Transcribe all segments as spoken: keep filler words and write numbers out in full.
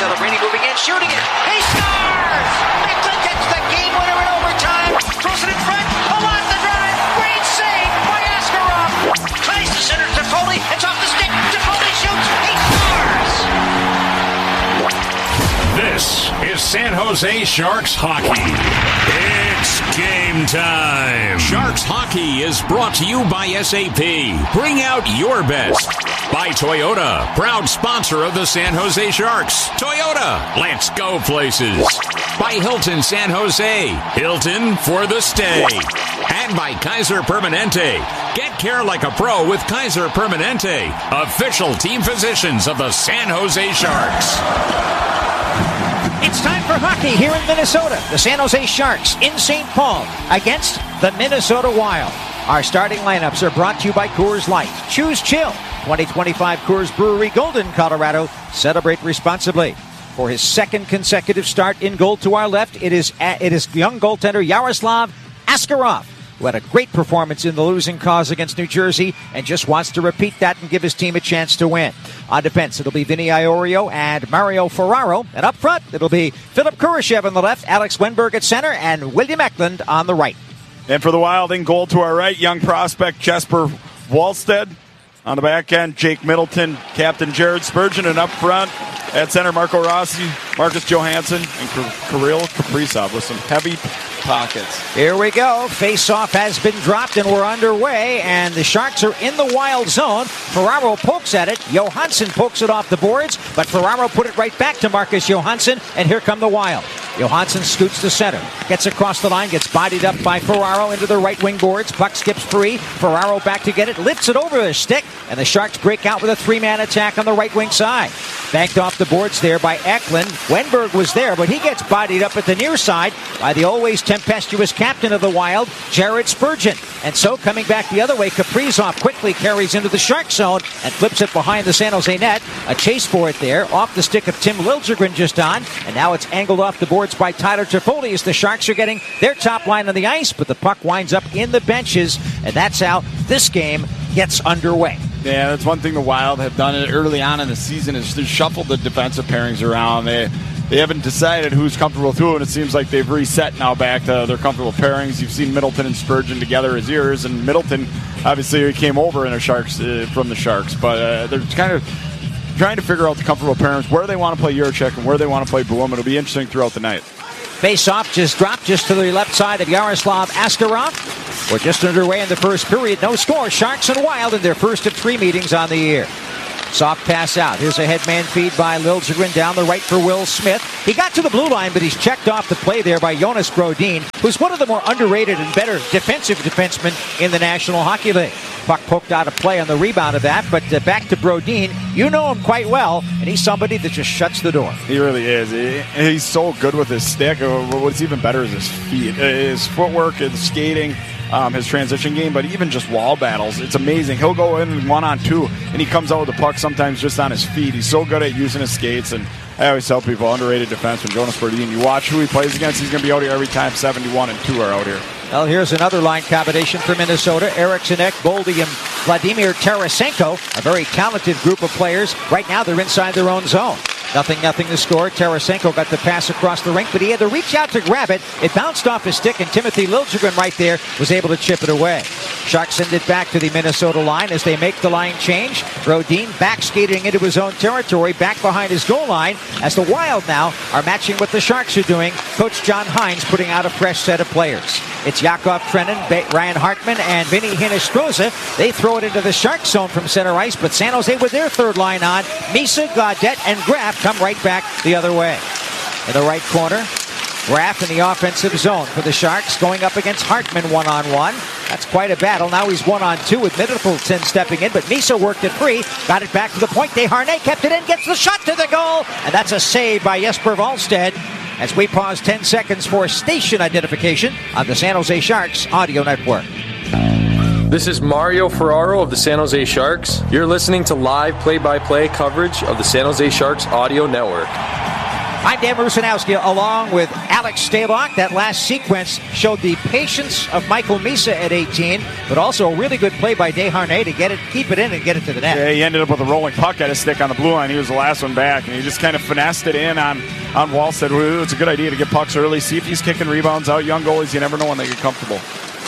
Celebrini moving in, shooting it. He scores! Mecklen gets the game winner in overtime. Throws it in front. Along the drive. Great save by Askarov. Tries to center Toffoli. It's off the stick. Toffoli shoots. He scores! This is San Jose Sharks hockey. It's game time. Sharks hockey is brought to you by S A P. Bring out your best. By Toyota, proud sponsor of the San Jose Sharks. Toyota, let's go places. By Hilton San Jose, Hilton for the stay. And by Kaiser Permanente. Get care like a pro with Kaiser Permanente, official team physicians of the San Jose Sharks. It's time for hockey here in Minnesota. The San Jose Sharks in Saint Paul against the Minnesota Wild. Our starting lineups are brought to you by Coors Light. Choose chill. twenty twenty-five Coors Brewery, Golden, Colorado. Celebrate responsibly. For his second consecutive start in goal to our left, it is it is young goaltender Yaroslav Askarov, who had a great performance in the losing cause against New Jersey and just wants to repeat that and give his team a chance to win. On defense, it'll be Vinny Iorio and Mario Ferraro. And up front, it'll be Philip Kurashev on the left, Alex Wenberg at center, and William Eklund on the right. And for the Wild, in goal to our right, young prospect Jesper Wallstead. On the back end, Jake Middleton, Captain Jared Spurgeon, and up front at center, Marco Rossi, Marcus Johansson, and Kirill Kaprizov with some heavy pockets. Here we go. Face-off has been dropped, and we're underway, and the Sharks are in the Wild zone. Ferraro pokes at it. Johansson pokes it off the boards, but Ferraro put it right back to Marcus Johansson, and here come the Wild. Johansson scoots to center, gets across the line, gets bodied up by Ferraro into the right wing boards. Puck skips free. Ferraro back to get it, lifts it over the stick, and the Sharks break out with a three-man attack on the right wing side. Banked off the boards there by Eklund. Wenberg was there, but he gets bodied up at the near side by the always tempestuous captain of the Wild, Jared Spurgeon. And so coming back the other way, Kaprizov quickly carries into the Shark zone and flips it behind the San Jose net. A chase for it there, off the stick of Tim Liljegren just on, and now it's angled off the boards by Tyler Toffoli as the Sharks are getting their top line on the ice, but the puck winds up in the benches, and that's how this game gets underway. Yeah, that's one thing the Wild have done early on in the season is to shuffle the defensive pairings around. They they haven't decided who's comfortable with who, and it seems like they've reset now back to their comfortable pairings. You've seen Middleton and Spurgeon together as years, and Middleton obviously came over in a Sharks uh, from the Sharks, but uh, they're kind of trying to figure out the comfortable pairings, where they want to play Juracek and where they want to play Boom. It'll be interesting throughout the night. Face-off just dropped just to the left side of Yaroslav Askarov. We're just underway in the first period. No score. Sharks and Wild in their first of three meetings on the year. Soft pass out. Here's a headman feed by Liljegren down the right for Will Smith. He got to the blue line, but he's checked off the play there by Jonas Brodin, who's one of the more underrated and better defensive defensemen in the National Hockey League. Puck poked out of play on the rebound of that, but uh, back to Brodin. You know him quite well, and he's somebody that just shuts the door. He really is. He, he's so good with his stick. What's even better is his feet, his footwork, his skating, um, his transition game, but even just wall battles. It's amazing. He'll go in one on two, and he comes out with the puck sometimes just on his feet. He's so good at using his skates, and I always tell people, underrated defenseman, Jonas Brodin. You watch who he plays against, he's going to be out here every time. seventy-one and two are out here. Well, here's another line combination for Minnesota. Eriksson Ek, Boldy, and Vladimir Tarasenko, a very talented group of players. Right now, they're inside their own zone. Nothing, nothing to score. Tarasenko got the pass across the rink, but he had to reach out to grab it. It bounced off his stick, and Timothy Liljegren right there was able to chip it away. Sharks send it back to the Minnesota line as they make the line change. Brodin back skating into his own territory, back behind his goal line, as the Wild now are matching what the Sharks are doing. Coach John Hines putting out a fresh set of players. It's Yakov Trenin, Ryan Hartman, and Vinny Hinostroza. They throw it into the Shark zone from center ice, but San Jose with their third line on. Misa, Gaudette, and Graf come right back the other way. In the right corner, Graf in the offensive zone for the Sharks, going up against Hartman one-on-one. That's quite a battle. Now he's one-on-two with Middleton stepping in, but Misa worked it free, got it back to the point. Desharnais kept it in, gets the shot to the goal, and that's a save by Jesper Wallstead. As we pause ten seconds for station identification on the San Jose Sharks Audio Network. This is Mario Ferraro of the San Jose Sharks. You're listening to live play-by-play coverage of the San Jose Sharks Audio Network. I'm Dan Rusanowski along with Alex Stalock. That last sequence showed the patience of Michael Misa at eighteen, but also a really good play by Desharnais to get it, keep it in and get it to the net. Yeah, he ended up with a rolling puck at his stick on the blue line. He was the last one back, and he just kind of finessed it in on, on Wallstead. Well, it's a good idea to get pucks early, see if he's kicking rebounds out. Young goalies, you never know when they get comfortable.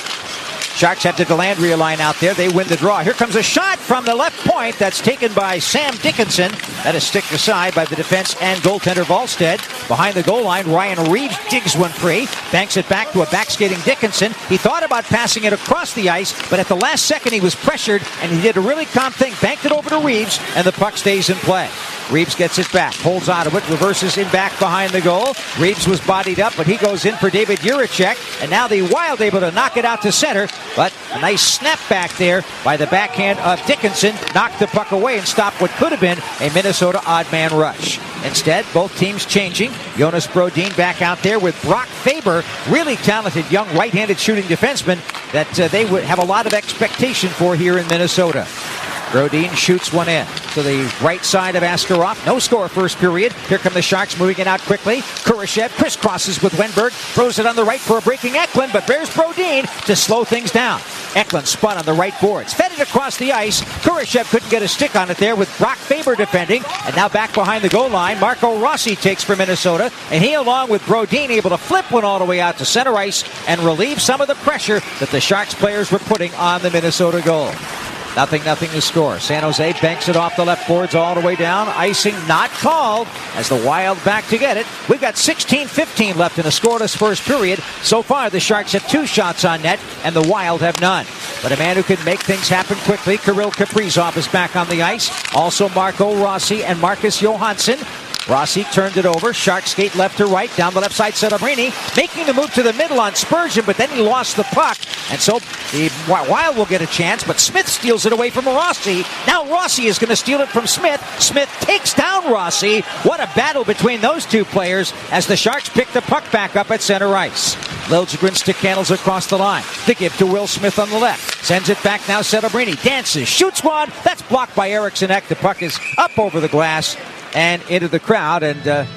Sharks have the Delandria line out there. They win the draw. Here comes a shot from the left point that's taken by Sam Dickinson. That is sticked aside by the defense and goaltender Wallstead. Behind the goal line, Ryan Reeves digs one free, banks it back to a backskating Dickinson. He thought about passing it across the ice, but at the last second he was pressured, and he did a really calm thing, banked it over to Reeves, and the puck stays in play. Reeves gets it back, holds on to it, reverses in back behind the goal. Reeves was bodied up, but he goes in for David Jiricek, and now the Wild able to knock it out to center, but a nice snap back there by the backhand of Dickinson knocked the puck away and stopped what could have been a Minnesota odd man rush. Instead, both teams changing. Jonas Brodin back out there with Brock Faber, really talented young right-handed shooting defenseman that uh, they would have a lot of expectation for here in Minnesota. Brodin shoots one in to the right side of Askarov. No score first period. Here come the Sharks moving it out quickly. Kurashev crisscrosses with Wenberg. Throws it on the right for a breaking Eklund, but there's Brodin to slow things down. Eklund spun on the right boards. Fed it across the ice. Kurashev couldn't get a stick on it there with Brock Faber defending. And now back behind the goal line, Marco Rossi takes for Minnesota. And he, along with Brodin, able to flip one all the way out to center ice and relieve some of the pressure that the Sharks players were putting on the Minnesota goal. Nothing, nothing to score. San Jose banks it off the left boards all the way down. Icing not called as the Wild back to get it. We've got sixteen fifteen left in a scoreless first period. So far, the Sharks have two shots on net, and the Wild have none. But a man who can make things happen quickly, Kirill Kaprizov, is back on the ice. Also, Marco Rossi and Marcus Johansson. Rossi turned it over. Sharks skate left to right. Down the left side, Celebrini making the move to the middle on Spurgeon, but then he lost the puck. And so the Wild will get a chance, but Smith steals it away from Rossi. Now Rossi is going to steal it from Smith. Smith takes down Rossi. What a battle between those two players as the Sharks pick the puck back up at center ice. Liljegren stick handles across the line. The give to Will Smith on the left. Sends it back now, Celebrini. Dances, shoots one. That's blocked by Eriksson Ek. The puck is up over the glass and into the crowd, and uh,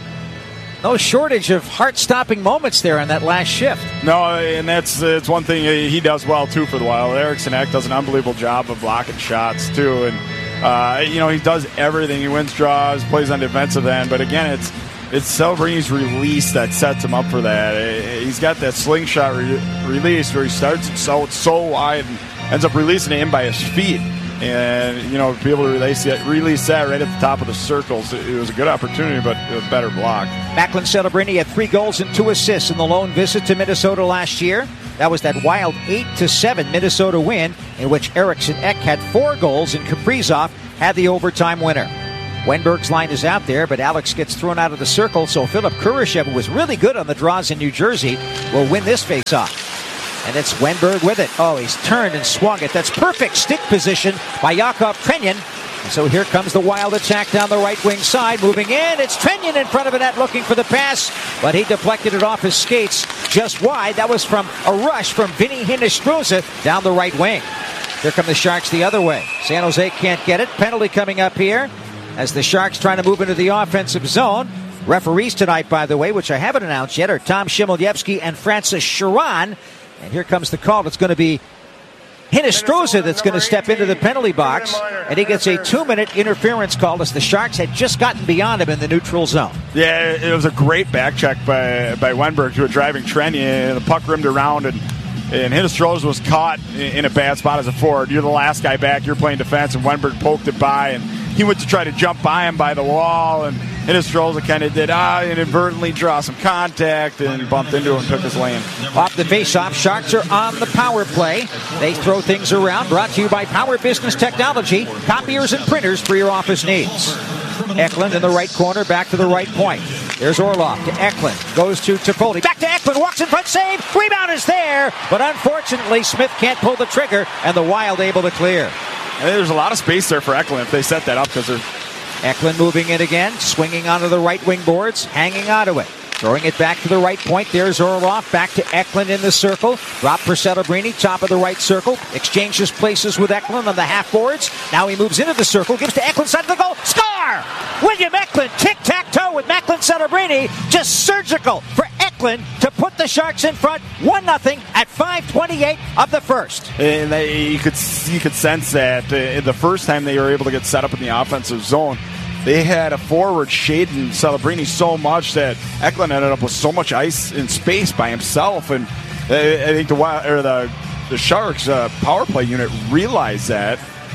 no shortage of heart-stopping moments there on that last shift. No, and that's it's one thing he does well, too, for the Wild. Eriksson Ek does an unbelievable job of blocking shots, too, and, uh, you know, he does everything. He wins draws, plays on the defensive end, but, again, it's it's Celebrini's release that sets him up for that. He's got that slingshot re- release where he starts it so, it's so wide and ends up releasing it in by his feet. And, you know, to be able to release that, release that right at the top of the circles, it was a good opportunity, but a better block. Macklin Celebrini had three goals and two assists in the lone visit to Minnesota last year. That was that wild eight to seven Minnesota win in which Eriksson Ek had four goals and Kaprizov had the overtime winner. Wenberg's line is out there, but Alex gets thrown out of the circle, so Philip Kurashev, who was really good on the draws in New Jersey, will win this faceoff. And it's Wenberg with it. Oh, he's turned and swung it. That's perfect stick position by Yakov Trenyan. And so here comes the Wild attack down the right wing side. Moving in. It's Trenyan in front of the net looking for the pass. But he deflected it off his skates just wide. That was from a rush from Vinny Hinostroza down the right wing. Here come the Sharks the other way. San Jose can't get it. Penalty coming up here as the Sharks trying to move into the offensive zone. Referees tonight, by the way, which I haven't announced yet, are Tom Shimolyevsky and Francis Sharon. And here comes the call. It's going to be Hinostroza that's going to step into the penalty box. And he gets a two-minute interference call as the Sharks had just gotten beyond him in the neutral zone. Yeah, it was a great back check by, by Wenberg to a driving Trenyan. The puck rimmed around, and, and Hinostroza was caught in a bad spot as a forward. You're the last guy back. You're playing defense, and Wenberg poked it by, and he went to try to jump by him by the wall, and Hinostroza kind of did ah, inadvertently draw some contact and bumped into him and took his lane. Off the faceoff, Sharks are on the power play. They throw things around. Brought to you by Power Business Technology, copiers and printers for your office needs. Eklund in the right corner, back to the right point. There's Orlov to Eklund, goes to Toffoli, back to Eklund, walks in front, save, rebound is there, but unfortunately Smith can't pull the trigger, and the Wild able to clear. And there's a lot of space there for Eklund if they set that up, because they're Eklund moving in again, swinging onto the right wing boards, hanging onto it. Throwing it back to the right point. There's Orlov. Back to Eklund in the circle. Drop for Celebrini. Top of the right circle. Exchanges places with Eklund on the half boards. Now he moves into the circle. Gives to Eklund. Side of the goal. Score! William Eklund. Tic-tac-toe with Macklin Celebrini. Just surgical for Eklund to put the Sharks in front. one nothing at five twenty-eight of the first. And they, you could you could sense that uh, the first time they were able to get set up in the offensive zone, they had a forward shading Celebrini so much that Eklund ended up with so much ice and space by himself. And I think the or the the Sharks uh, power play unit realized that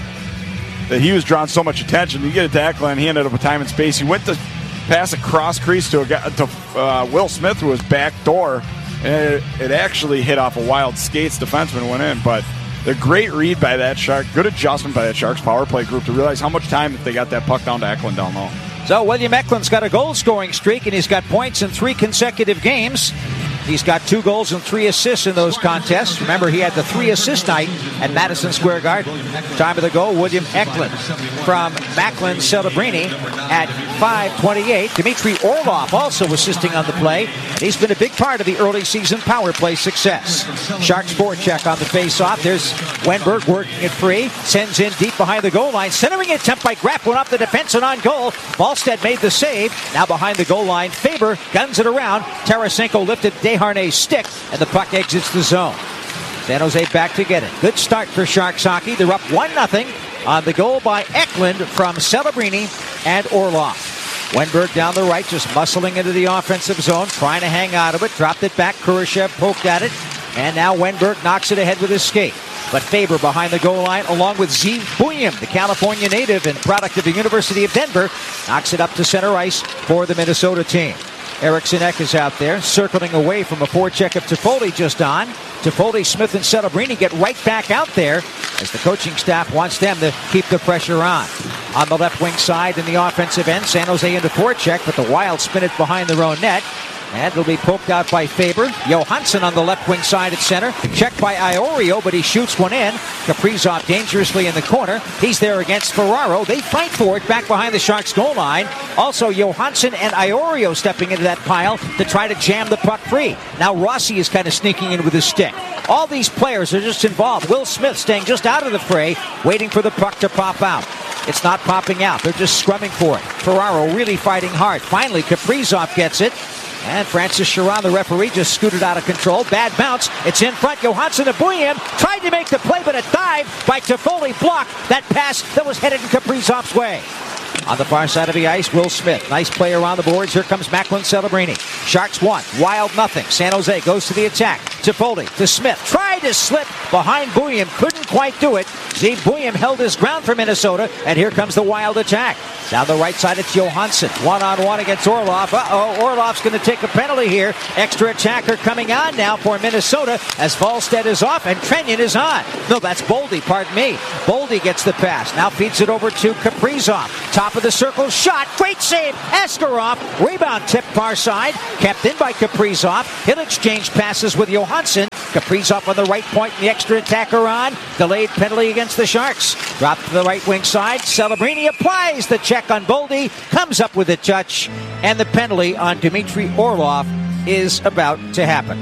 that he was drawing so much attention. You get it to Eklund, he ended up with time and space. He went to pass a cross crease to a guy, to uh, Will Smith, who was back door, and it, it actually hit off a wild skates defenseman and went in. But the great read by that Shark, good adjustment by that Sharks power play group to realize how much time that they got that puck down to Eklund down low. So William Eklund's got a goal-scoring streak, and he's got points in three consecutive games. He's got two goals and three assists in those contests. Remember, he had the three-assist night at Madison Square Garden. Time of the goal, William Eklund from Macklin Celebrini at five twenty-eight. Dmitry Orlov also assisting on the play. And he's been a big part of the early season power play success. Sharks forecheck on the face-off. There's Wenberg working it free. Sends in deep behind the goal line. Centering attempt by Grappling off the defense and on goal. Ballstead made the save. Now behind the goal line, Faber guns it around. Tarasenko lifted Desharnais' stick, and the puck exits the zone. San Jose back to get it. Good start for Sharks hockey. They're up one nothing on the goal by Eklund from Celebrini and Orlov. Wenberg down the right, just muscling into the offensive zone, trying to hang out of it. Dropped it back. Kurashev poked at it. And now Wenberg knocks it ahead with his skate. But Faber behind the goal line, along with Zeev Buium, the California native and product of the University of Denver, knocks it up to center ice for the Minnesota team. Eriksson Ek is out there, circling away from a forecheck of Toffoli just on. Toffoli, Smith, and Celebrini get right back out there as the coaching staff wants them to keep the pressure on. On the left wing side in the offensive end, San Jose into forecheck, but the Wild spin it behind their own net. And it'll be poked out by Faber. Johansson on the left wing side at center. Checked by Iorio, but he shoots one in. Kaprizov dangerously in the corner. He's there against Ferraro. They fight for it back behind the Sharks goal line. Also, Johansson and Iorio stepping into that pile to try to jam the puck free. Now Rossi is kind of sneaking in with his stick. All these players are just involved. Will Smith staying just out of the fray, waiting for the puck to pop out. It's not popping out. They're just scrumming for it. Ferraro really fighting hard. Finally, Kaprizov gets it. And Francis Chiron, the referee, just scooted out of control. Bad bounce. It's in front. Johansson to Buium. Tried to make the play, but a dive by Toffoli blocked that pass that was headed in Kaprizov's way. On the far side of the ice, Will Smith. Nice play around the boards. Here comes Macklin Celebrini. Sharks one. Wild nothing. San Jose goes to the attack. Toffoli to Smith. Tried to slip behind Buium. Couldn't quite do it. Zeev Buium held his ground for Minnesota. And here comes the Wild attack. Down the right side, it's Johansson. One-on-one against Orlov. Uh-oh, Orlov's going to take a penalty here. Extra attacker coming on now for Minnesota as Volstead is off and Trenyon is on. No, that's Boldy, pardon me. Boldy gets the pass. Now feeds it over to Kaprizov. Top of the circle, shot. Great save. Askarov. Rebound tipped far side. Kept in by Kaprizov. He'll exchange passes with Johansson. Kaprizov on the right point and the extra attacker on. Delayed penalty against the Sharks. Dropped to the right wing side. Celebrini applies the check on Boldy. Comes up with a touch. And the penalty on Dmitry Orlov is about to happen.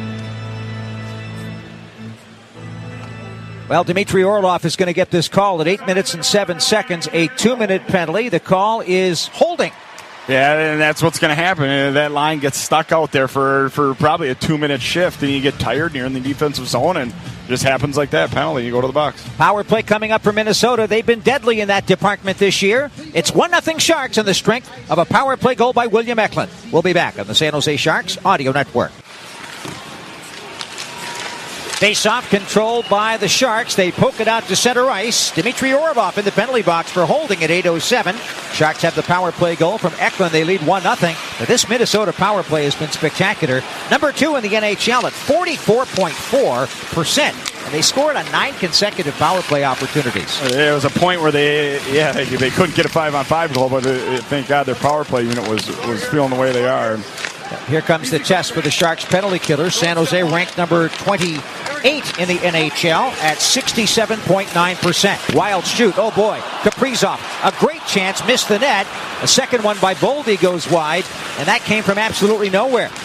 Well, Dmitry Orlov is going to get this call at eight minutes and seven seconds. A two-minute penalty. The call is holding. Yeah, and that's what's going to happen. That line gets stuck out there for, for probably a two-minute shift, and you get tired near in the defensive zone, and it just happens like that. Penalty, you go to the box. Power play coming up for Minnesota. They've been deadly in that department this year. It's one nothing Sharks on the strength of a power play goal by William Eklund. We'll be back on the San Jose Sharks Audio Network. Face-off controlled by the Sharks. They poke it out to center ice. Dmitry Orlov in the penalty box for holding at eight oh seven. Sharks have the power play goal from Eklund. They lead one nothing. But this Minnesota power play has been spectacular. Number two in the N H L at forty-four point four percent. And they scored on nine consecutive power play opportunities. There was a point where they, yeah, they, they couldn't get a five-on-five goal, but uh, thank God their power play unit was was feeling the way they are. Here comes the test for the Sharks penalty killers. San Jose ranked number twenty-eight in the N H L at sixty-seven point nine percent. Wild shoot. Oh boy. Kaprizov. A great chance. Missed the net. A second one by Boldy goes wide. And that came from absolutely nowhere.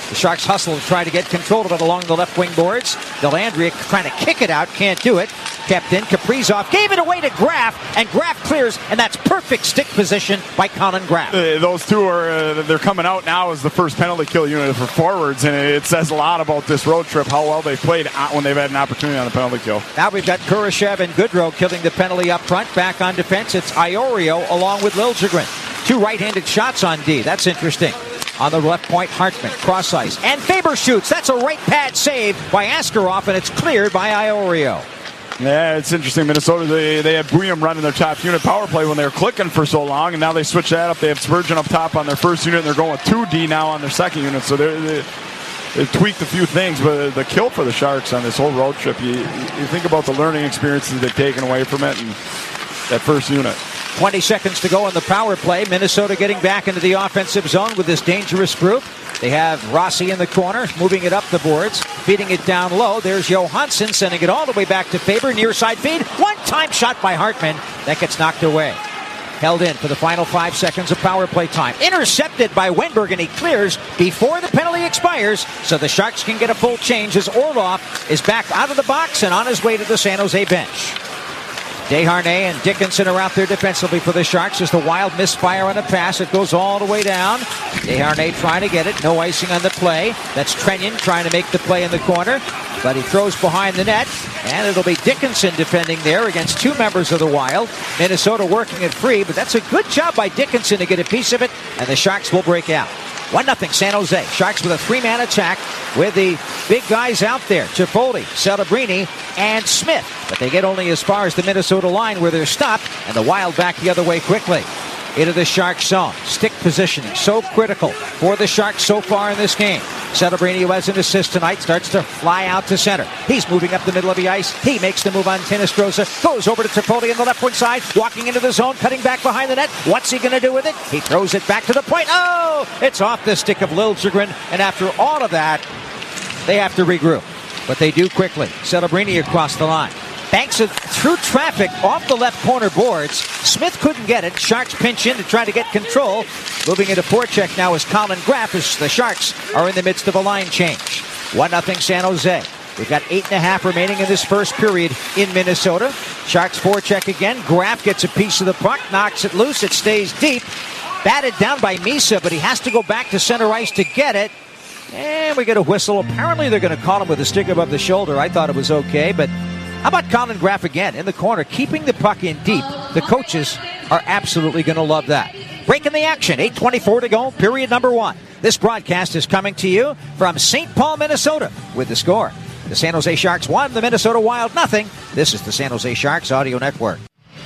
The Sharks hustle to try to get control of it along the left wing boards. Dellandrea trying to kick it out, can't do it. Kept in. Kaprizov gave it away to Graf, and Graf clears, and that's perfect stick position by Colin Graf. Uh, those two are uh, they're coming out now as the first penalty kill unit for forwards, and it says a lot about this road trip, how well they played when they've had an opportunity on the penalty kill. Now we've got Kurashev and Goodrow killing the penalty up front. Back on defense, it's Iorio along with Liljegren. Two right-handed shots on D. That's interesting. On the left point, Hartman, cross ice, and Faber shoots. That's a right pad save by Askarov, and it's cleared by Iorio. Yeah, it's interesting. Minnesota, they, they had Bouillon running their top unit power play when they were clicking for so long, and now they switch that up. They have Spurgeon up top on their first unit, and they're going with two D now on their second unit. So they're, they they've tweaked a few things, but the kill for the Sharks on this whole road trip, you, you think about the learning experiences they've taken away from it and that first unit. twenty seconds to go in the power play. Minnesota getting back into the offensive zone with this dangerous group. They have Rossi in the corner, moving it up the boards, feeding it down low. There's Johansson sending it all the way back to Faber. Near side feed. One-time shot by Hartman. That gets knocked away. Held in for the final five seconds of power play time. Intercepted by Wenberg, and he clears before the penalty expires, so the Sharks can get a full change as Orlov is back out of the box and on his way to the San Jose bench. Desharnais and Dickinson are out there defensively for the Sharks as the Wild misfire on a pass. It goes all the way down. Desharnais trying to get it. No icing on the play. That's Trenyon trying to make the play in the corner, but he throws behind the net, and it'll be Dickinson defending there against two members of the Wild. Minnesota working it free, but that's a good job by Dickinson to get a piece of it, and the Sharks will break out. one nothing San Jose. Sharks with a three-man attack with the big guys out there. Chiafoli, Celebrini, and Smith. But they get only as far as the Minnesota line where they're stopped, and the Wild back the other way quickly. Into the Sharks zone. Stick positioning, so critical for the Sharks so far in this game. Celebrini, who has an assist tonight, starts to fly out to center. He's moving up the middle of the ice. He makes the move on Sinistroza. Goes over to Tripoli on the left wing side. Walking into the zone, cutting back behind the net. What's he going to do with it? He throws it back to the point. Oh! It's off the stick of Liljegren. And after all of that, they have to regroup. But they do quickly. Celebrini across the line. Banks it through traffic off the left corner boards. Smith couldn't get it. Sharks pinch in to try to get control. Moving into forecheck now is Colin Graf as the Sharks are in the midst of a line change. one nothing San Jose. We've got eight and a half remaining in this first period in Minnesota. Sharks forecheck again. Graf gets a piece of the puck, knocks it loose. It stays deep. Batted down by Misa, but he has to go back to center ice to get it. And we get a whistle. Apparently they're going to call him with a stick above the shoulder. I thought it was okay, but how about Colin Graf again in the corner, keeping the puck in deep? The coaches are absolutely going to love that. Breaking the action, eight twenty-four to go, period number one. This broadcast is coming to you from Saint Paul, Minnesota, with the score. The San Jose Sharks one, the Minnesota Wild nothing. This is the San Jose Sharks Audio Network.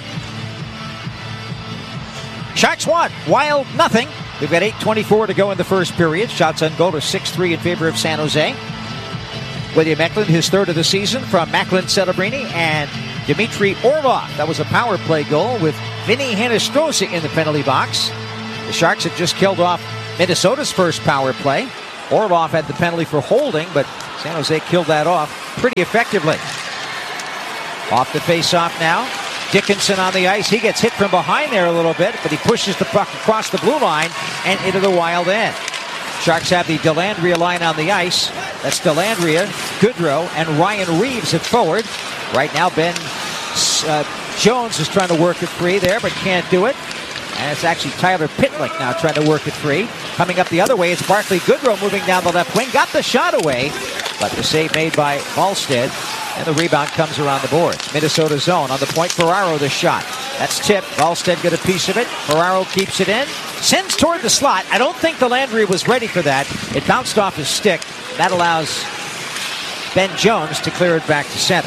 Sharks one, Wild nothing. We've got eight twenty-four to go in the first period. Shots on goal are six three in favor of San Jose. William Eklund, his third of the season from Macklin Celebrini and Dmitry Orlov. That was a power play goal with Vinny Hinostroza in the penalty box. The Sharks have just killed off Minnesota's first power play. Orlov had the penalty for holding, but San Jose killed that off pretty effectively. Off the face-off now. Dickinson on the ice. He gets hit from behind there a little bit, but he pushes the puck across the blue line and into the Wild end. Sharks have the Dellandrea line on the ice. That's Dellandrea, Goodrow, and Ryan Reeves at forward. Right now, Ben uh, Jones is trying to work it free there, but can't do it. And it's actually Tyler Pitlick now trying to work it free. Coming up the other way, it's Barclay Goodrow moving down the left wing. Got the shot away, but the save made by Wallstedt. And the rebound comes around the boards. Minnesota zone on the point. Ferraro the shot. That's tipped. Wallstedt got a piece of it. Ferraro keeps it in. Sends toward the slot. I don't think Dellandrea was ready for that. It bounced off his stick. That allows Ben Jones to clear it back to center.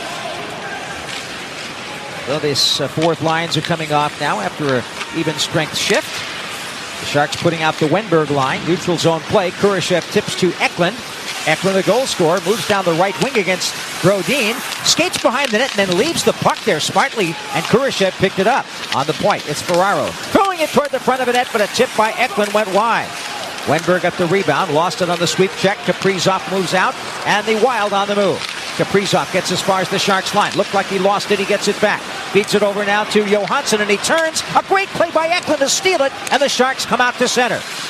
Well, these uh, fourth lines are coming off now after an even strength shift. The Sharks putting out the Wenberg line. Neutral zone play. Kurashev tips to Eklund. Eklund, the goal scorer, moves down the right wing against Brodin, skates behind the net, and then leaves the puck there smartly, and Kurashev picked it up. On the point, it's Ferraro. Throwing it toward the front of the net, but a tip by Eklund went wide. Wenberg got the rebound, lost it on the sweep check. Kaprizov moves out, and the Wild on the move. Kaprizov gets as far as the Sharks line. Looked like he lost it, he gets it back. Feeds it over now to Johansson, and he turns. A great play by Eklund to steal it, and the Sharks come out to center.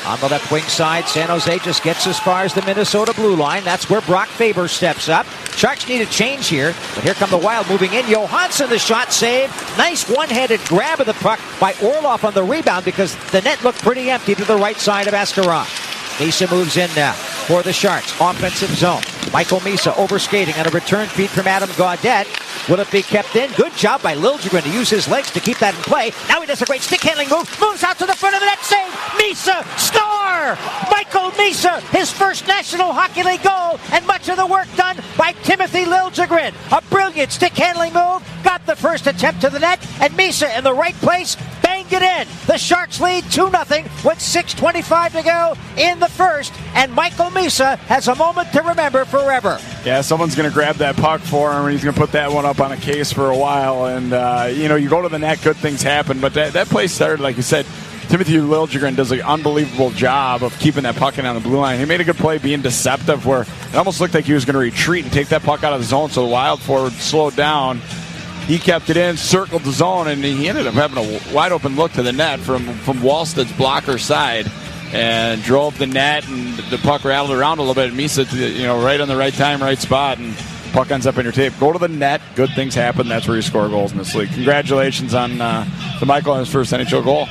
On the left wing side, San Jose just gets as far as the Minnesota blue line. That's where Brock Faber steps up. Sharks need a change here, but here come the Wild moving in. Johansson, the shot save. Nice one-handed grab of the puck by Orlov on the rebound because the net looked pretty empty to the right side of Askarov. Misa moves in now for the Sharks. Offensive zone. Michael Misa overskating on a return feed from Adam Gaudette. Will it be kept in? Good job by Liljegren to use his legs to keep that in play. Now he does a great stick handling move. Moves out to the front of the net. Save. Misa. Score. Michael Misa. His first National Hockey League goal. And much of the work done by Timothy Liljegren. A brilliant stick handling move. Got the first attempt to the net. And Misa in the right place. Banged it in. The Sharks lead two nothing with six twenty-five to go in the first. And Michael Misa has a moment to remember forever. Yeah, someone's going to grab that puck for him, and he's going to put that one up on a case for a while. And, uh, you know, you go to the net, good things happen. But that, that play started, like you said, Timothy Liljegren does an unbelievable job of keeping that puck in on the blue line. He made a good play being deceptive where it almost looked like he was going to retreat and take that puck out of the zone so the Wild forward slowed down. He kept it in, circled the zone, and he ended up having a wide-open look to the net from, from Wallsted's blocker side and drove the net, and the puck rattled around a little bit. And Misa, you know, right on the right time, right spot, and puck ends up in your tape. Go to the net, good things happen. That's where you score goals in this league. Congratulations on uh, the Michael on his first N H L goal.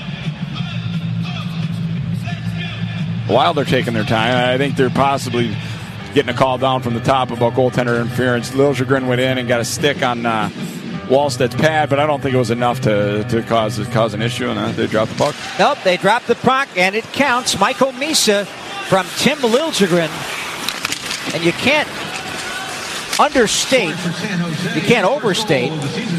Wild are taking their time. I think they're possibly getting a call down from the top about goaltender interference. Liljegren went in and got a stick on uh, Wallsted's pad, but I don't think it was enough to, to cause cause an issue, and uh, they dropped the puck. Nope, they dropped the puck, and it counts. Michael Misa from Tim Liljegren, and you can't understate, you can't overstate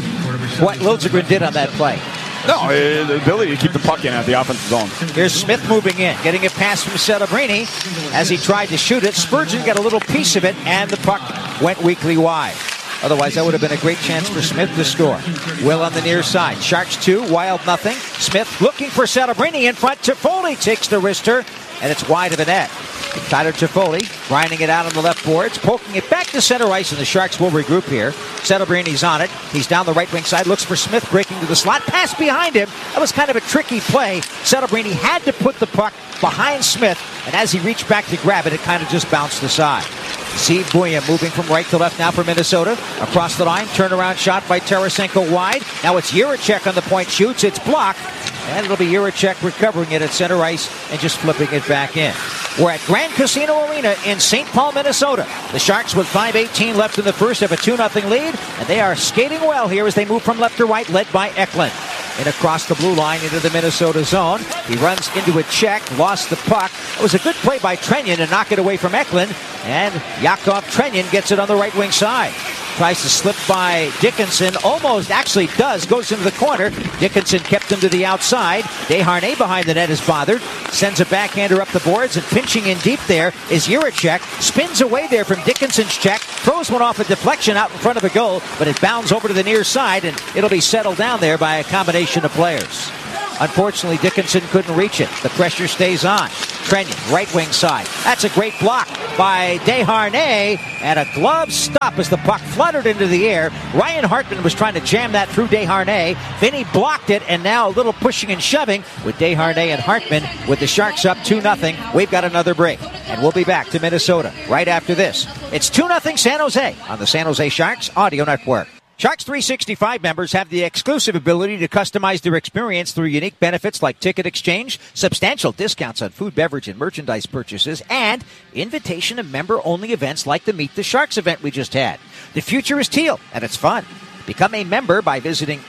what Liljegren did on that play. No, the ability to keep the puck in at the offensive zone. Here's Smith moving in, getting a pass from Celebrini as he tried to shoot it. Spurgeon got a little piece of it, and the puck went weakly wide. Otherwise, that would have been a great chance for Smith to score. Will on the near side. Sharks two, Wild nothing. Smith looking for Celebrini in front. Toffoli takes the wrister, and it's wide of the net. Tyler Toffoli grinding it out on the left boards, poking it back to center ice, and the Sharks will regroup here. Celebrini's on it. He's down the right wing side, looks for Smith, breaking to the slot. Pass behind him. That was kind of a tricky play. Celebrini had to put the puck behind Smith, and as he reached back to grab it, it kind of just bounced aside. Steve Buya moving from right to left now for Minnesota. Across the line, turnaround shot by Tarasenko wide. Now it's Jiricek on the point, shoots, it's blocked. And it'll be Jiricek recovering it at center ice and just flipping it back in. We're at Grand Casino Arena in Saint Paul, Minnesota. The Sharks with five eighteen left in the first have a two nothing lead, and they are skating well here as they move from left to right, led by Eklund. And across the blue line into the Minnesota zone. He runs into a check, lost the puck. It was a good play by Trenyon to knock it away from Eklund, and Yakov Trenyon gets it on the right wing side. Tries to slip by Dickinson, almost actually does, goes into the corner. Dickinson kept him to the outside. Desharnais behind the net is bothered, sends a backhander up the boards, and pinching in deep there is Jiricek. Spins away there from Dickinson's check, throws one off a deflection out in front of the goal, but it bounds over to the near side, and it'll be settled down there by a combination of players. Unfortunately, Dickinson couldn't reach it. The pressure stays on. Trenyon, right wing side. That's a great block by Desharnais, and a glove stop as the puck fluttered into the air. Ryan Hartman was trying to jam that through Desharnais. Vinny blocked it, and now a little pushing and shoving with Desharnais and Hartman with the Sharks up two nothing. We've got another break, and we'll be back to Minnesota right after this. It's two nothing San Jose on the San Jose Sharks Audio Network. Sharks three sixty-five members have the exclusive ability to customize their experience through unique benefits like ticket exchange, substantial discounts on food, beverage, and merchandise purchases, and invitation to member-only events like the Meet the Sharks event we just had. The future is teal, and it's fun. Become a member by visiting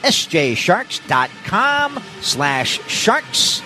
sjsharks.com slash sharks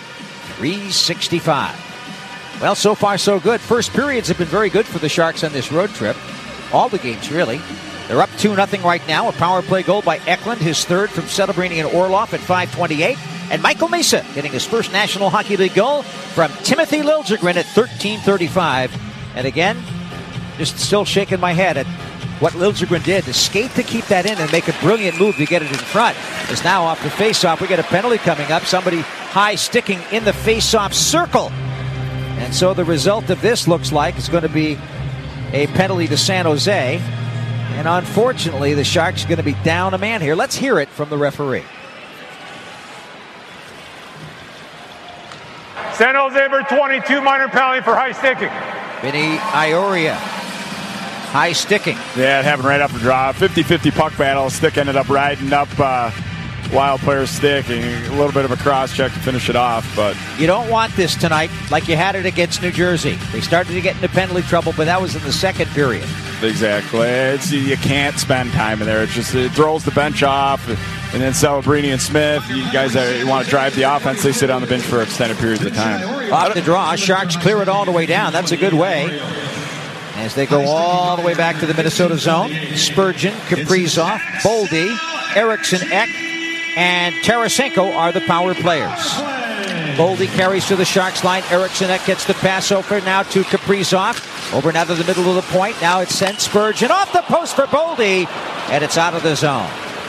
365. Well, so far so good. First periods have been very good for the Sharks on this road trip. All the games, really. They're up two nothing right now. A power play goal by Eklund, his third from Celebrini and Orlov at five twenty-eight. And Michael Misa getting his first National Hockey League goal from Timothy Liljegren at thirteen thirty-five. And again, just still shaking my head at what Liljegren did to skate to keep that in and make a brilliant move to get it in front. Is now off the faceoff. We got a penalty coming up. Somebody high sticking in the faceoff circle. And so the result of this looks like it's going to be a penalty to San Jose. And unfortunately, the Sharks are going to be down a man here. Let's hear it from the referee. San Jose number twenty-two, minor penalty for high sticking. Vinny Ioria, high sticking. Yeah, it happened right off the draw. fifty-fifty puck battle. Stick ended up riding up uh, Wild player's stick, and a little bit of a cross check to finish it off. But you don't want this tonight like you had it against New Jersey. They started to get into penalty trouble, but that was in the second period. Exactly. It's, you can't spend time in there. It just it throws the bench off, and then Celebrini and Smith, you guys are, you want to drive the offense, they sit on the bench for extended periods of time. Off the draw, Sharks clear it all the way down. That's a good way. As they go all the way back to the Minnesota zone, Spurgeon, Kaprizov, Boldy, Eriksson Ek, and Tarasenko are the power players. Boldy carries to the Sharks line. Eriksson Ek gets the pass over now to Kaprizov. Over now to the middle of the point. Now it's sent Spurgeon off the post for Boldy, and it's out of the zone.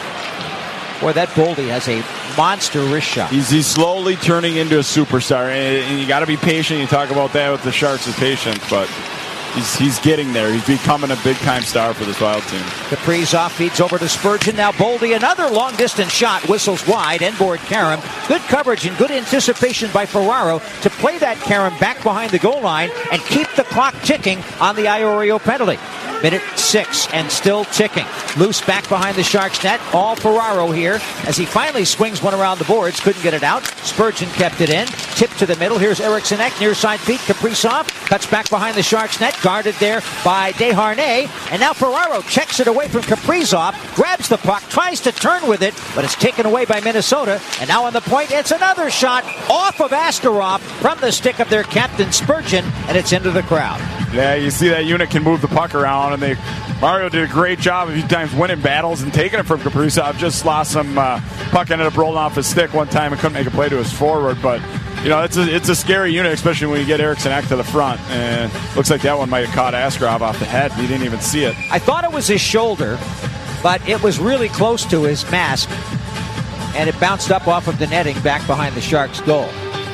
Boy, that Boldy has a monster wrist shot. He's, he's slowly turning into a superstar, and, and you got to be patient. You talk about that with the Sharks' patience, but he's, he's getting there. He's becoming a big-time star for this Wild team. Kaprizov feeds over to Spurgeon. Now Boldy, another long-distance shot, whistles wide, inboard Karam. Good coverage and good anticipation by Ferraro to play that Karam back behind the goal line and keep the clock ticking on the Iorio penalty. Minute six and still ticking. Loose back behind the Sharks net. All Ferraro here as he finally swings one around the boards. Couldn't get it out. Spurgeon kept it in. Tip to the middle. Here's Eriksson Ek near side feet. Kaprizov cuts back behind the Sharks net. Guarded there by Desharnais. And now Ferraro checks it away from Kaprizov. Grabs the puck. Tries to turn with it. But it's taken away by Minnesota. And now on the point, it's another shot off of Askarov from the stick of their captain Spurgeon. And it's into the crowd. Yeah, you see that unit can move the puck around, and they Mario did a great job a few times winning battles and taking it from Kaprizov. Just lost some uh, puck, ended up rolling off his stick one time and couldn't make a play to his forward. But you know, it's a it's a scary unit, especially when you get Eriksson Ek to the front. And looks like that one might have caught Askarov off the head. He didn't even see it. I thought it was his shoulder, but it was really close to his mask, and it bounced up off of the netting back behind the Sharks' goal.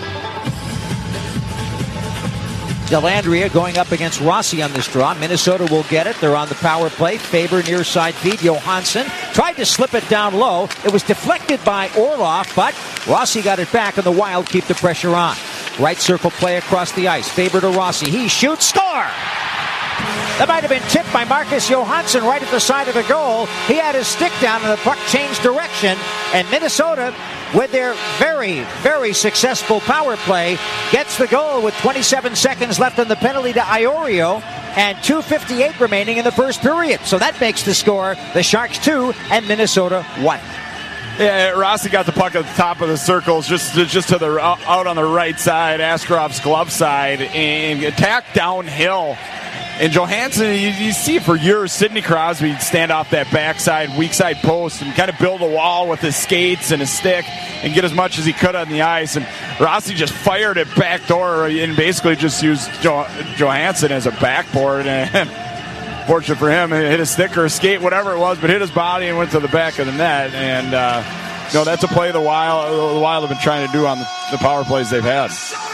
Dellandrea going up against Rossi on this draw. Minnesota will get it. They're on the power play. Faber near side feed. Johansson tried to slip it down low. It was deflected by Orlov, but Rossi got it back, and the Wild keep the pressure on. Right circle play across the ice. Faber to Rossi. He shoots. Score! That might have been tipped by Marcus Johansson right at the side of the goal. He had his stick down, and the puck changed direction. And Minnesota, with their very, very successful power play, gets the goal with twenty-seven seconds left on the penalty to Iorio and two fifty-eight remaining in the first period. So that makes the score the Sharks two and Minnesota one. Yeah, Rossi got the puck at the top of the circles, just just to the out on the right side, Askarov's glove side, and attacked downhill. And Johansson, you, you see it for years. Sidney Crosby would stand off that backside, weak side post and kind of build a wall with his skates and his stick and get as much as he could on the ice. And Rossi just fired it backdoor and basically just used jo- Johansson as a backboard. And fortunate for him, it hit a stick or a skate, whatever it was, but hit his body and went to the back of the net. And, uh, you know, that's a play the Wild, the Wild have been trying to do on the, the power plays they've had.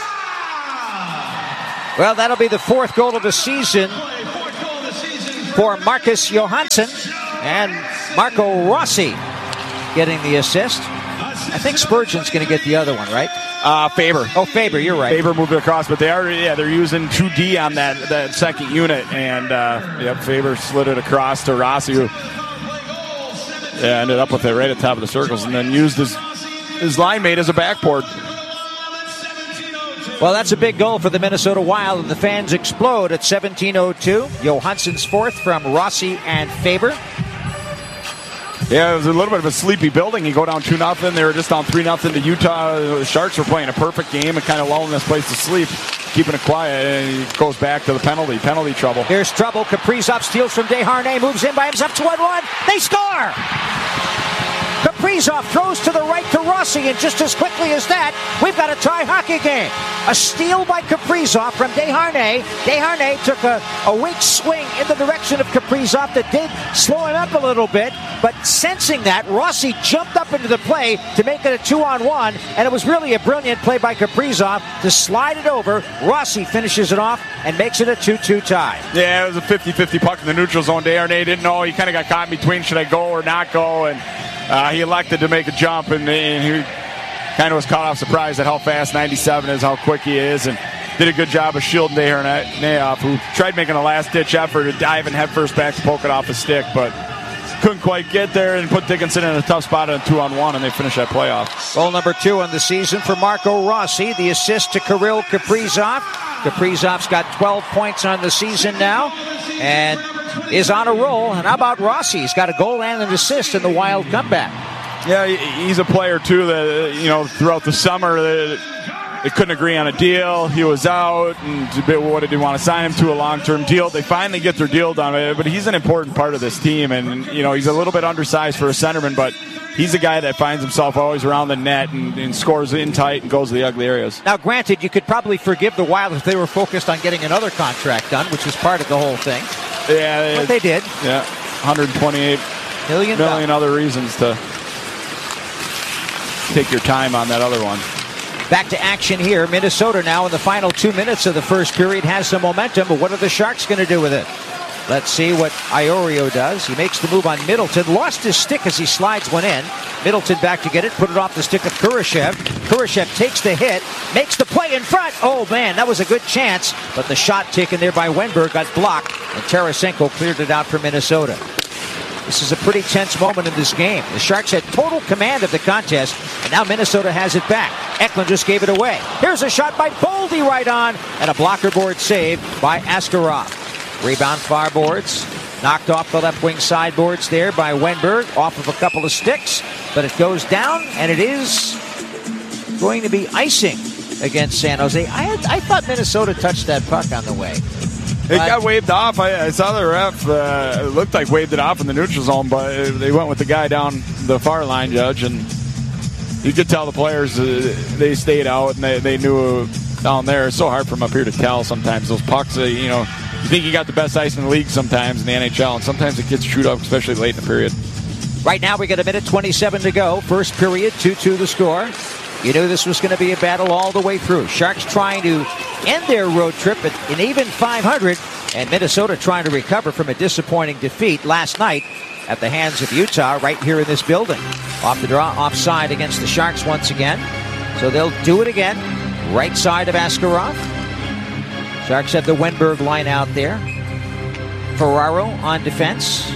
Well, that'll be the fourth goal of the season for Marcus Johansson, and Marco Rossi getting the assist. I think Spurgeon's going to get the other one, right? Uh, Faber. Oh, Faber, you're right. Faber moved it across, but they are, yeah, they're using two D on that, that second unit, and uh, yep, Faber slid it across to Rossi, who yeah, ended up with it right at the top of the circles, and then used his his line mate as a backboard. Well, that's a big goal for the Minnesota Wild, and the fans explode at seventeen oh two. Johansson's fourth from Rossi and Faber. Yeah, it was a little bit of a sleepy building. You go down two nothing. They were just down three nothing to Utah. The Sharks were playing a perfect game and kind of lulling this place to sleep, keeping it quiet, and it goes back to the penalty. Penalty trouble. Here's trouble. Kaprizov steals from Desharnais, moves in by himself to one one. They score! Kaprizov throws to the right to Rossi, and just as quickly as that, we've got a tie hockey game. A steal by Kaprizov from Desharnais. Desharnais took a, a weak swing in the direction of Kaprizov that did slow him up a little bit, but sensing that, Rossi jumped up into the play to make it a two-on-one, and it was really a brilliant play by Kaprizov to slide it over. Rossi finishes it off and makes it a two two tie. Yeah, it was a fifty-fifty puck in the neutral zone. Desharnais didn't know. He kind of got caught in between, should I go or not go, and Uh, he elected to make a jump, and, and he kind of was caught off surprise at how fast ninety-seven is, how quick he is, and did a good job of shielding Nayoff, who tried making a last-ditch effort to dive and headfirst back to poke it off his stick, but couldn't quite get there and put Dickinson in a tough spot on a two-on-one, and they finish that playoff. Goal number two on the season for Marco Rossi. The assist to Kirill Kaprizov. Kaprizov's got twelve points on the season now and is on a roll. And how about Rossi? He's got a goal and an assist in the Wild comeback. Yeah, he's a player, too, that, you know, throughout the summer, they couldn't agree on a deal. He was out, and what did he want to sign him to? A long-term deal. They finally get their deal done, but he's an important part of this team, and, you know, he's a little bit undersized for a centerman, but he's a guy that finds himself always around the net and, and scores in tight and goes to the ugly areas. Now, granted, you could probably forgive the Wild if they were focused on getting another contract done, which was part of the whole thing. Yeah, but they did. Yeah, one hundred twenty-eight million, million other reasons to take your time on that other one. Back to action here. Minnesota now in the final two minutes of the first period has some momentum, but what are the Sharks going to do with it? Let's see what Iorio does. He makes the move on Middleton. Lost his stick as he slides one in. Middleton back to get it. Put it off the stick of Kurashev. Kurashev takes the hit. Makes the play in front. Oh, man, that was a good chance. But the shot taken there by Wenberg got blocked. And Tarasenko cleared it out for Minnesota. This is a pretty tense moment in this game. The Sharks had total command of the contest, and now Minnesota has it back. Eklund just gave it away. Here's a shot by Boldy right on, and a blocker board save by Askarov. Rebound far boards. Knocked off the left wing sideboards there by Wenberg, off of a couple of sticks, but it goes down, and it is going to be icing against San Jose. I, had, I thought Minnesota touched that puck on the way. It got waved off. I, I saw the ref. Uh, it looked like waved it off in the neutral zone, but they went with the guy down the far line, Judge, and you could tell the players uh, they stayed out and they, they knew down there. It's so hard from up here to tell sometimes. Those pucks, uh, you know, you think you got the best ice in the league sometimes in the N H L, and sometimes the kids shoot up, especially late in the period. Right now we got a minute twenty-seven to go. First period, two two the score. You knew this was going to be a battle all the way through. Sharks trying to end their road trip at an even five hundred, and Minnesota trying to recover from a disappointing defeat last night at the hands of Utah right here in this building. Off the draw, offside against the Sharks once again. So they'll do it again. Right side of Askarov. Sharks have the Wenberg line out there. Ferraro on defense,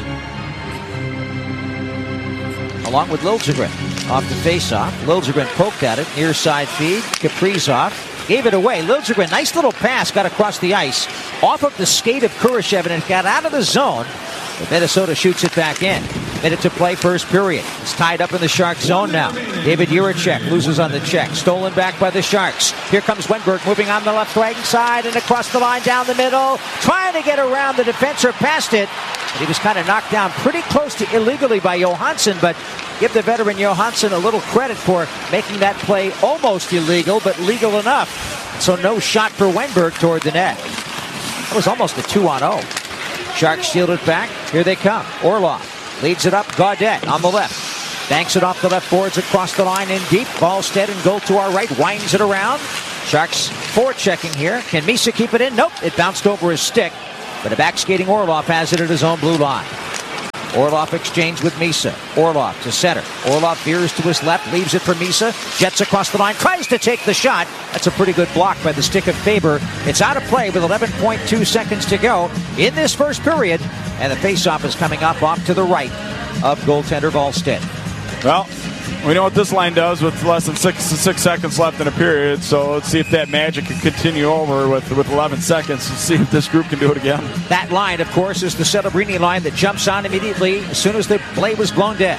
along with Liljegren off the faceoff. Liljegren poked at it, near side feed. Kaprizov gave it away. Liljegren, nice little pass, got across the ice, off of the skate of Kurashev, and it got out of the zone. But Minnesota shoots it back in. Minute to play, first period. It's tied up in the Sharks zone now. David Jiricek loses on the check. Stolen back by the Sharks. Here comes Wenberg moving on the left wing side and across the line down the middle. Trying to get around the defense or past it. But he was kind of knocked down pretty close to illegally by Johansson, but give the veteran Johansson a little credit for making that play almost illegal, but legal enough. So no shot for Wenberg toward the net. That was almost a two on oh. Sharks shield it back. Here they come. Orlov leads it up. Gaudette on the left. Banks it off the left boards across the line in deep. Ballstead and goal to our right. Winds it around. Sharks forechecking here. Can Misa keep it in? Nope. It bounced over his stick. But a back-skating Orlov has it at his own blue line. Orlov exchange with Misa. Orlov to center. Orlov veers to his left, leaves it for Misa. Jets across the line, tries to take the shot. That's a pretty good block by the stick of Faber. It's out of play with eleven point two seconds to go in this first period. And the faceoff is coming up off to the right of goaltender Wallstedt. Well, we know what this line does with less than six six seconds left in a period, so let's see if that magic can continue over with, with eleven seconds and see if this group can do it again. That line, of course, is the Celebrini line that jumps on immediately as soon as the play was blown dead.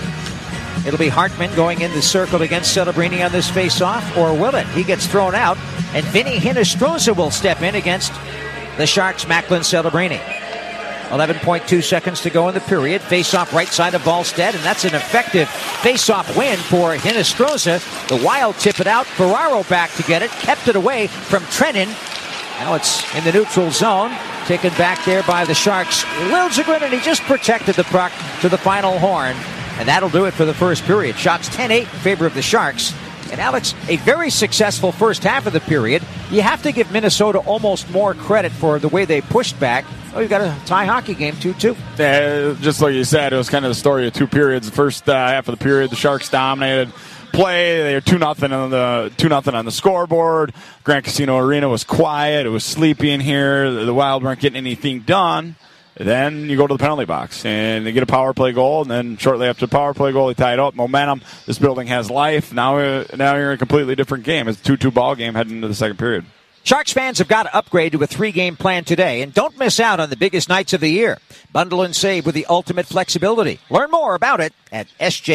It'll be Hartman going in the circle against Celebrini on this face-off, or will it? He gets thrown out, and Vinny Hinostroza will step in against the Sharks' Macklin Celebrini. eleven point two seconds to go in the period. Face-off right side of Wallstedt, and that's an effective face-off win for Hinostroza. The Wild tip it out. Ferraro back to get it. Kept it away from Trennan. Now it's in the neutral zone. Taken back there by the Sharks. Liljegren, and he just protected the puck to the final horn. And that'll do it for the first period. Shots ten eight in favor of the Sharks. And Alex, a very successful first half of the period. You have to give Minnesota almost more credit for the way they pushed back. Oh, you've got a tie hockey game, two two. Yeah, just like you said, it was kind of the story of two periods. The first uh, half of the period, the Sharks dominated, play. They were two nothing on the two nothing on the scoreboard. Grand Casino Arena was quiet. It was sleepy in here. The Wild weren't getting anything done. Then you go to the penalty box, and they get a power play goal, and then shortly after the power play goal, they tie it up. Momentum. This building has life. Now, uh, now you're in a completely different game. It's a two two ball game heading into the second period. Sharks fans have got to upgrade to a three-game plan today, and don't miss out on the biggest nights of the year. Bundle and save with the ultimate flexibility. Learn more about it at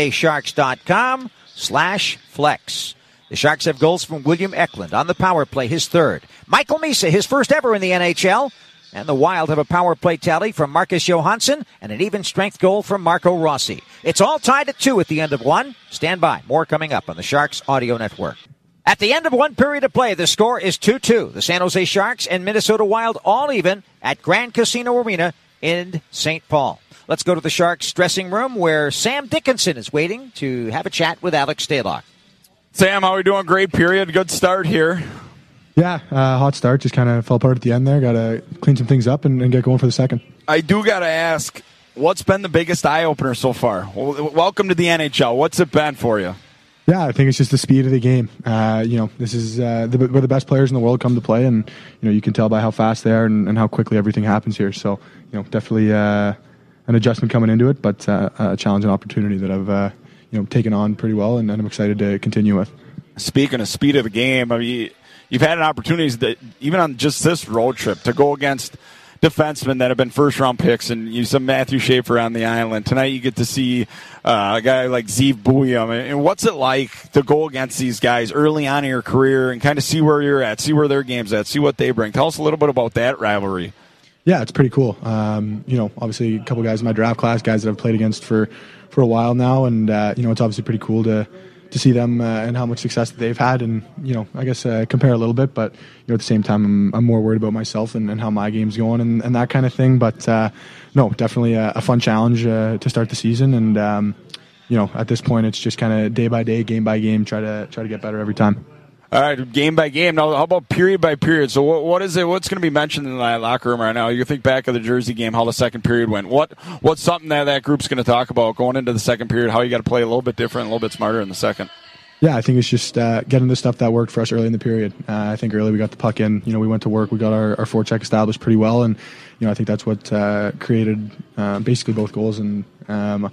sjsharks.com slash flex. The Sharks have goals from William Eklund on the power play, his third. Michael Misa, his first ever in the N H L. And the Wild have a power play tally from Marcus Johansson and an even strength goal from Marco Rossi. It's all tied at two at the end of one. Stand by. More coming up on the Sharks Audio Network. At the end of one period of play, the score is two two. The San Jose Sharks and Minnesota Wild all even at Grand Casino Arena in Saint Paul. Let's go to the Sharks dressing room where Sam Dickinson is waiting to have a chat with Alex Stalock. Sam, how are we doing? Great period. Good start here. Yeah, uh, hot start. Just kind of fell apart at the end there. Got to clean some things up and, and get going for the second. I do got to ask, what's been the biggest eye-opener so far? Well, welcome to the N H L. What's it been for you? Yeah, I think it's just the speed of the game. Uh, you know, this is uh, the, where the best players in the world come to play, and you know you can tell by how fast they are and, and how quickly everything happens here. So, you know, definitely uh, an adjustment coming into it, but uh, a challenge and opportunity that I've uh, you know taken on pretty well, and, and I'm excited to continue with. Speaking of speed of the game, I mean, you've had an opportunity that even on just this road trip to go against defensemen that have been first-round picks, and you saw Matthew Schaefer on the island. Tonight you get to see uh, a guy like Zeev Buium. And what's it like to go against these guys early on in your career and kind of see where you're at, see where their game's at, see what they bring? Tell us a little bit about that rivalry. Yeah, it's pretty cool. Um, you know, obviously a couple guys in my draft class, guys that I've played against for, for a while now, and uh, you know, it's obviously pretty cool to to see them uh, and how much success that they've had, and you know, I guess uh, compare a little bit, but you know, at the same time, I'm, I'm more worried about myself and, and how my game's going and, and that kind of thing. But uh, no, definitely a, a fun challenge uh, to start the season, and um, you know, at this point, it's just kind of day by day, game by game, try to try to get better every time. All right, game by game. Now, how about period by period? So, what, what is it? What's going to be mentioned in the locker room right now? You think back of the Jersey game, how the second period went. What what's something that that group's going to talk about going into the second period? How you got to play a little bit different, a little bit smarter in the second. Yeah, I think it's just uh, getting the stuff that worked for us early in the period. Uh, I think early we got the puck in. You know, we went to work. We got our, our forecheck established pretty well, and you know, I think that's what uh, created uh, basically both goals. And um,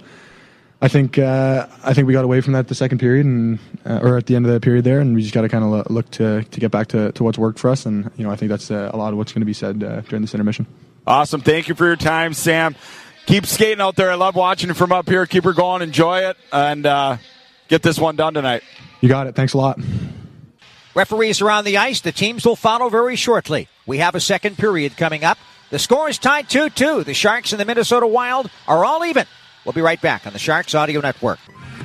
I think uh, I think we got away from that the second period, and uh, or at the end of the period there, and we just got to kind of look to to get back to, to what's worked for us. And you know, I think that's uh, a lot of what's going to be said uh, during this intermission. Awesome. Thank you for your time, Sam. Keep skating out there. I love watching you from up here. Keep her going. Enjoy it, and uh, get this one done tonight. You got it. Thanks a lot. Referees are on the ice. The teams will follow very shortly. We have a second period coming up. The score is tied two two. The Sharks and the Minnesota Wild are all even. We'll be right back on the Sharks Audio Network.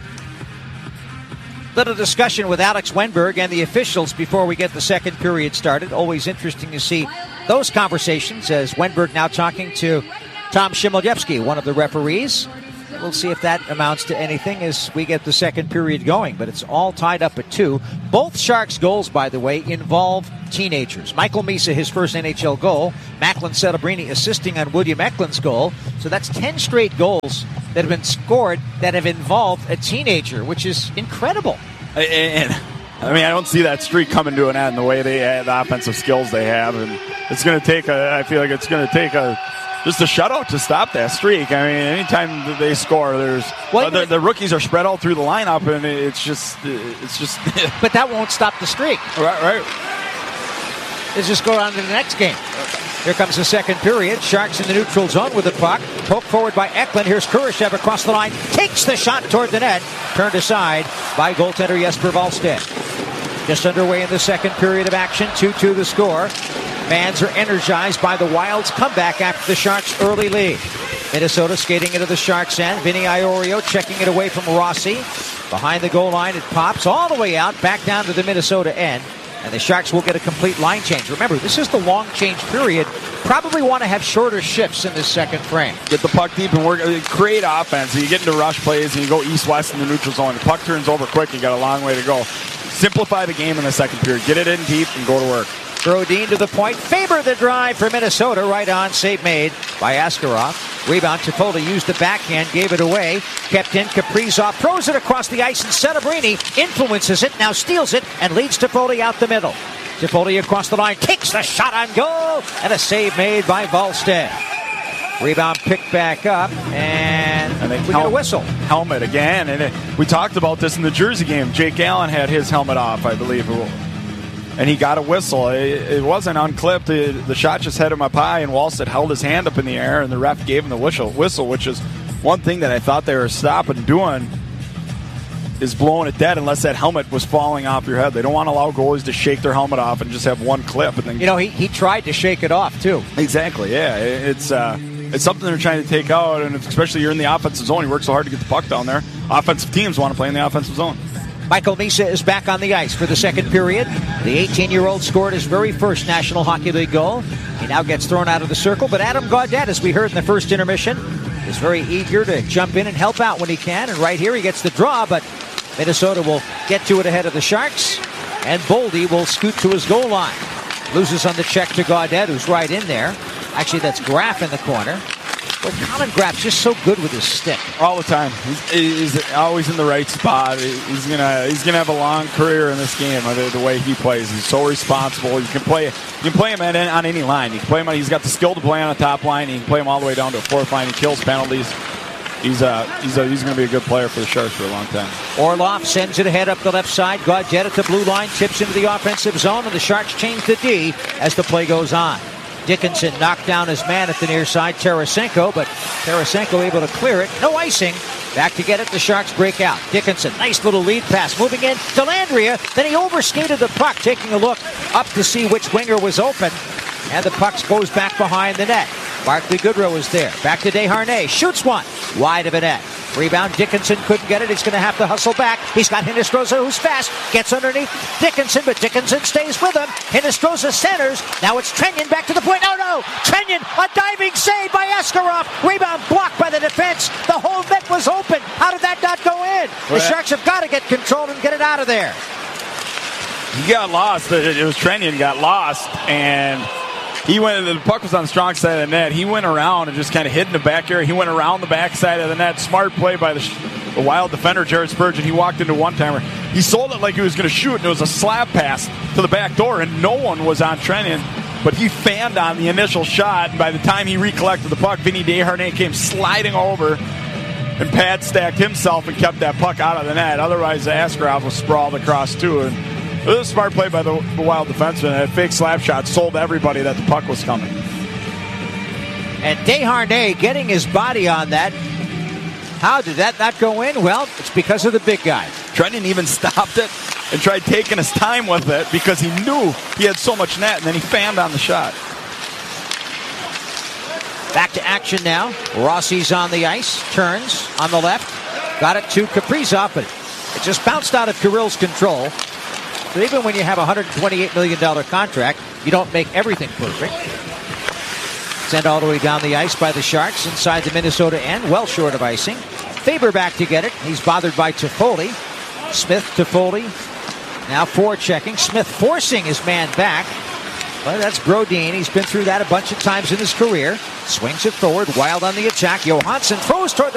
Little discussion with Alex Wennberg and the officials before we get the second period started. Always interesting to see those conversations as Wennberg now talking to Tom Shimolyevsky, one of the referees. We'll see if that amounts to anything as we get the second period going, but it's all tied up at two. Both Sharks' goals, by the way, involve teenagers. Michael Misa, his first N H L goal. Macklin Celebrini assisting on William Eklund's goal. So that's ten straight goals that have been scored that have involved a teenager, which is incredible. And, I mean, I don't see that streak coming to an end the way they have, the offensive skills they have. And it's going to take a, I feel like it's going to take a, just a shutout to stop that streak. I mean, anytime they score, there's well, uh, the, the rookies are spread out through the lineup, and it's just, it's just. But that won't stop the streak. Right, right. Let's just go on to the next game. Here comes the second period. Sharks in the neutral zone with the puck. Poked forward by Eklund. Here's Kurashev across the line. Takes the shot toward the net. Turned aside by goaltender Jesper Wallstedt. Just underway in the second period of action. two two the score. Fans are energized by the Wild's comeback after the Sharks' early lead. Minnesota skating into the Sharks' end. Vinny Iorio checking it away from Rossi. Behind the goal line, it pops all the way out, back down to the Minnesota end. And the Sharks will get a complete line change. Remember, this is the long change period. Probably want to have shorter shifts in this second frame. Get the puck deep and work, create offense. You get into rush plays and you go east-west in the neutral zone. The puck turns over quick. You got a long way to go. Simplify the game in the second period. Get it in deep and go to work. Brodin to the point. Faber the drive for Minnesota. Right on. Save made by Askarov. Rebound. Toffoli used the backhand. Gave it away. Kept in. Kaprizov throws it across the ice. And Celebrini influences it. Now steals it. And leads Toffoli out the middle. Toffoli across the line. Takes the shot on goal. And a save made by Wallstedt. Rebound picked back up. And, and they we get a whistle. Helmet again. And it, we talked about this in the Jersey game. Jake Allen had his helmet off, I believe. And he got a whistle. It, it wasn't unclipped. The, the shot just hit him up high, and Wallstedt held his hand up in the air, and the ref gave him the whistle, whistle, which is one thing that I thought they were stopping doing is blowing it dead unless that helmet was falling off your head. They don't want to allow goalies to shake their helmet off and just have one clip. And then You know, he, he tried to shake it off, too. Exactly, yeah. It, it's uh, it's something they're trying to take out, and especially you're in the offensive zone. You work so hard to get the puck down there. Offensive teams want to play in the offensive zone. Michael Misa is back on the ice for the second period. The eighteen-year-old scored his very first National Hockey League goal. He now gets thrown out of the circle, but Adam Gaudette, as we heard in the first intermission, is very eager to jump in and help out when he can. And right here he gets the draw, but Minnesota will get to it ahead of the Sharks. And Boldy will scoot to his goal line. Loses on the check to Gaudette, who's right in there. Actually, that's Graf in the corner. But Colin Graf's just so good with his stick. All the time. He's, he's always in the right spot. He's gonna he's gonna have a long career in this game. The, the way he plays, he's so responsible. You can play you can play him at, on any line. You can play him. He's got the skill to play on a top line. You can play him all the way down to a fourth line. He kills penalties. He's uh he's a, he's going to be a good player for the Sharks for a long time. Orlov sends it ahead up the left side. Gaudette at the blue line, tips into the offensive zone, and the Sharks change the D as the play goes on. Dickinson knocked down his man at the near side, Tarasenko, but Tarasenko able to clear it. No icing. Back to get it. The Sharks break out. Dickinson, nice little lead pass. Moving in to Landria. Then he overskated the puck, taking a look up to see which winger was open. And the puck goes back behind the net. Barclay Goodrow is there. Back to Desharnais. Shoots one. Wide of a net. Rebound. Dickinson couldn't get it. He's going to have to hustle back. He's got Hinostroza, who's fast. Gets underneath Dickinson, but Dickinson stays with him. Hinostroza centers. Now it's Trenyon back to the point. Oh, no. Trenyon, a diving save by Askarov. Rebound blocked by the defense. The whole net was open. How did that not go in? The Sharks have got to get control and get it out of there. He got lost. It was Trenyon got lost, and he went. The puck was on the strong side of the net. He went around and just kind of hid in the back area. He went around the back side of the net. Smart play by the, the Wild defender, Jared Spurgeon. He walked into one-timer. He sold it like he was going to shoot, and it was a slap pass to the back door, and no one was on Trenyon. But he fanned on the initial shot, and by the time he recollected the puck, Vinny Desharnais came sliding over and pad stacked himself and kept that puck out of the net. Otherwise, Askarov was sprawled across, too. And it was a smart play by the, the Wild defenseman. That fake slap shot sold everybody that the puck was coming. And Desharnais getting his body on that. How did that not go in? Well, it's because of the big guy. Trenton even stopped it and tried taking his time with it because he knew he had so much net, and then he fanned on the shot. Back to action now. Rossi's on the ice. Turns on the left. Got it to Kaprizov, but it just bounced out of Kirill's control. But even when you have a one hundred twenty-eight million dollars contract, you don't make everything perfect. Sent all the way down the ice by the Sharks inside the Minnesota end, well short of icing. Faber back to get it. He's bothered by Toffoli. Smith, Toffoli. Now forechecking. Smith forcing his man back. Well, that's Brodin. He's been through that a bunch of times in his career. Swings it forward. Wild on the attack. Johansson throws toward the